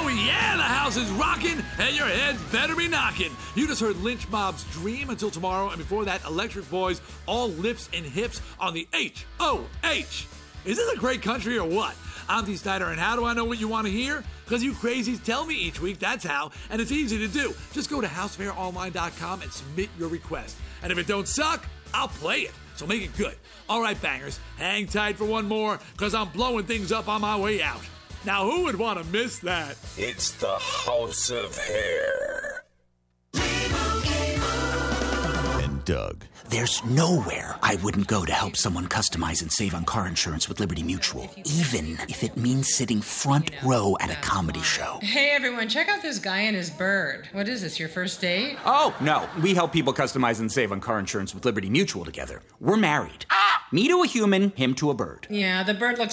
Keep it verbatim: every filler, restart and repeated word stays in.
yeah, the house is rocking, and your heads better be knocking. You just heard Lynch Mob's Dream Until Tomorrow, and before that, Electric Boys, All Lips and Hips on the H O H. Is this a great country or what? I'm Dee Snider, and how do I know what you want to hear? Because you crazies tell me each week, that's how, and it's easy to do. Just go to house fair online dot com and submit your request. And if it don't suck, I'll play it. So make it good. All right, bangers, hang tight for one more, because I'm blowing things up on my way out. Now, who would want to miss that? It's the House of Hair. And Doug. There's nowhere I wouldn't go to help someone customize and save on car insurance with Liberty Mutual, even if it means sitting front row at a comedy show. Hey, everyone, check out this guy and his bird. What is this, your first date? Oh, no. We help people customize and save on car insurance with Liberty Mutual together. We're married. Me to a human, him to a bird. Yeah, the bird looks